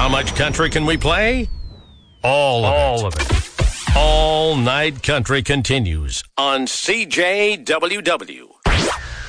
How much country can we play? All of it. All Night Country continues on CJWW.